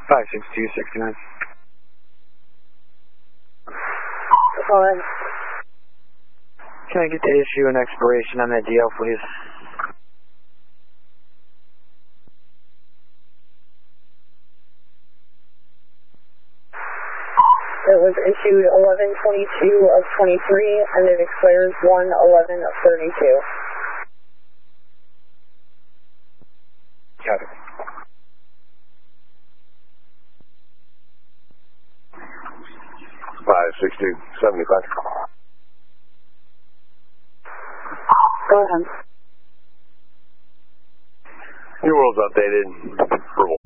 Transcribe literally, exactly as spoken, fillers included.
five six two sixty-nine. Fine. Can I get the issue and expiration on that D L, please? It was issued eleven twenty-two of twenty-three, and it expires one eleven of thirty-two. Got it. five six two seventy-five. Go ahead. New World's updated.